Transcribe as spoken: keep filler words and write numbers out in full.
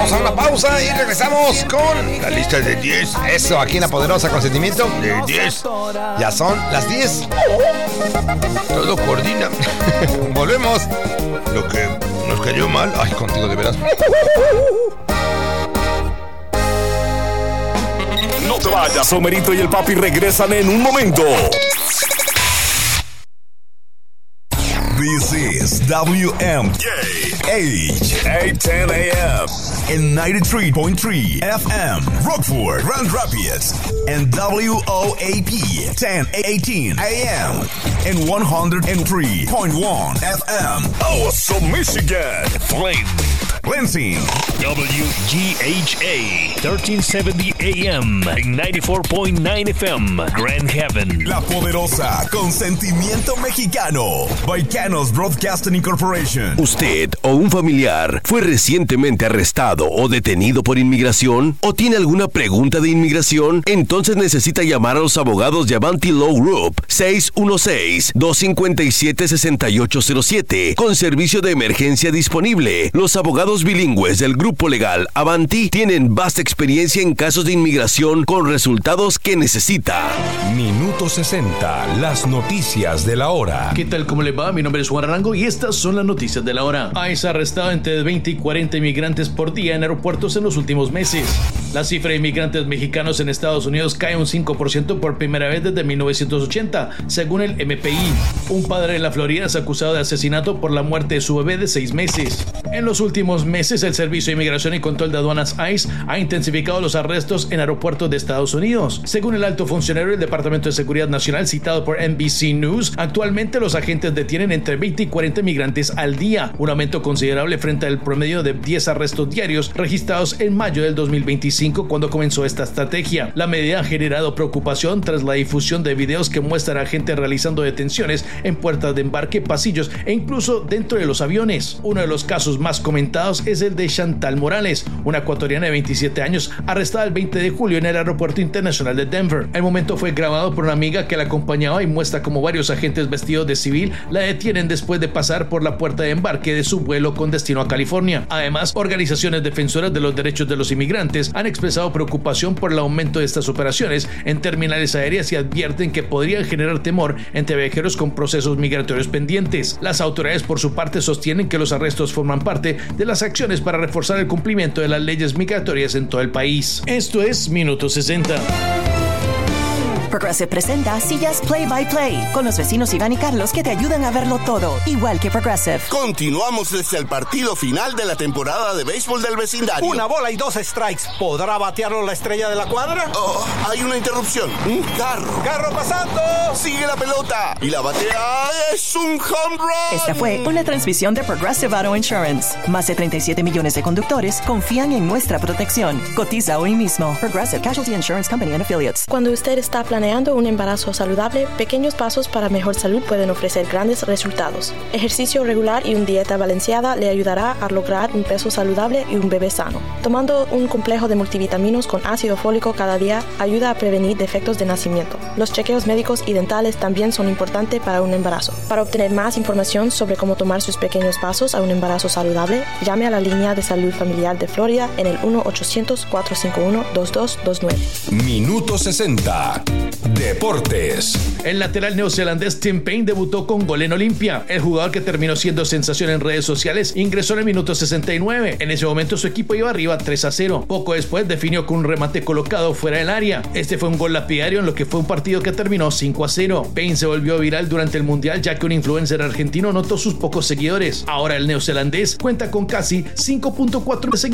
Vamos a una pausa y regresamos con la lista de diez. Eso, aquí en La Poderosa Consentimiento de diez. Ya son las diez. Todo coordina. Volvemos. Lo que nos cayó mal. Ay, contigo de veras. No te vayas. Somerito y el Papi regresan en un momento. This is W M K H eight ten A M and ninety-three point three F M Rockford, Grand Rapids, and W O A P ten eighteen A M and one oh three point one F M Awesome, Michigan. Flame Lansing, W G H A thirteen seventy A M and ninety-four point nine F M Grand Haven. La Poderosa Consentimiento Mexicano. Baicanos Broadcasting Incorporation. ¿Usted o un familiar fue recientemente arrestado o detenido por inmigración? ¿O tiene alguna pregunta de inmigración? Entonces necesita llamar a los abogados de Avanti Law Group seis uno seis, dos cinco siete, seis ocho cero siete con servicio de emergencia disponible. Los abogados bilingües del grupo legal Avanti tienen vasta experiencia en casos de inmigración con resultados que necesita. Minuto sesenta, las noticias de la hora. ¿Qué tal? ¿Cómo le va? Mi nombre es Juan Arango y estas son las noticias de la hora. ICE ha arrestado entre veinte y cuarenta inmigrantes por día en aeropuertos en los últimos meses. La cifra de inmigrantes mexicanos en Estados Unidos cae un cinco por ciento por primera vez desde mil novecientos ochenta, según el M P I. Un padre en la Florida es acusado de asesinato por la muerte de su bebé de seis meses. En los últimos meses, el Servicio de Inmigración y Control de Aduanas ICE ha intensificado los arrestos en aeropuertos de Estados Unidos. Según el alto funcionario del Departamento de Seguridad Nacional citado por N B C News, actualmente los agentes detienen entre veinte y cuarenta migrantes al día, un aumento considerable frente al promedio de diez arrestos diarios registrados en mayo del dos mil veinticinco, cuando comenzó esta estrategia. La medida ha generado preocupación tras la difusión de videos que muestran a gente realizando detenciones en puertas de embarque, pasillos e incluso dentro de los aviones. Uno de los casos más comentados es el de Chantal Morales, una ecuatoriana de veintisiete años, arrestada el veinte de julio en el aeropuerto internacional de Denver. El momento fue grabado por una amiga que la acompañaba y muestra cómo varios agentes vestidos de civil la detienen después de pasar por la puerta de embarque de su vuelo con destino a California. Además, organizaciones defensoras de los derechos de los inmigrantes han expresado preocupación por el aumento de estas operaciones en terminales aéreas y advierten que podrían generar temor entre viajeros con procesos migratorios pendientes. Las autoridades, por su parte, sostienen que los arrestos forman parte de las acciones para reforzar el cumplimiento de las leyes migratorias en todo el país. Esto es Minuto sesenta. Progressive presenta Sillas Play by Play con los vecinos Iván y Carlos que te ayudan a verlo todo, igual que Progressive. Continuamos desde el partido final de la temporada de béisbol del vecindario. Una bola y dos strikes. ¿Podrá batearlo la estrella de la cuadra? Oh, hay una interrupción. Un carro. ¡Carro pasando! Sigue la pelota y la batea es un home run. Esta fue una transmisión de Progressive Auto Insurance. Más de treinta y siete millones de conductores confían en nuestra protección. Cotiza hoy mismo. Progressive Casualty Insurance Company and Affiliates. Cuando usted está planeando un embarazo saludable, pequeños pasos para mejor salud pueden ofrecer grandes resultados. Ejercicio regular y una dieta balanceada le ayudará a lograr un peso saludable y un bebé sano. Tomando un complejo de multivitaminos con ácido fólico cada día ayuda a prevenir defectos de nacimiento. Los chequeos médicos y dentales también son importantes para un embarazo. Para obtener más información sobre cómo tomar sus pequeños pasos a un embarazo saludable, llame a la línea de salud familiar de Florida en el uno ochocientos, cuatro cinco uno, dos dos dos nueve. Minuto sesenta. Deportes. El lateral neozelandés Tim Payne debutó con gol en Olimpia. El jugador, que terminó siendo sensación en redes sociales, ingresó en el minuto sesenta y nueve. En ese momento su equipo iba arriba tres a cero. Poco después definió con un remate colocado fuera del área. Este fue un gol lapidario en lo que fue un partido que terminó cinco a cero. Payne se volvió viral durante el mundial ya que un influencer argentino notó sus pocos seguidores. Ahora el neozelandés cuenta con casi cinco punto cuatro de seguidores